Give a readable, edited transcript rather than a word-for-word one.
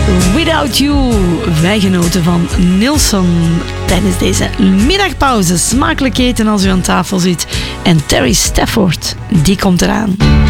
Without You. Wij genoten van Nilsson tijdens deze middagpauze. Smakelijk eten als u aan tafel zit. En Terry Stafford, die komt eraan.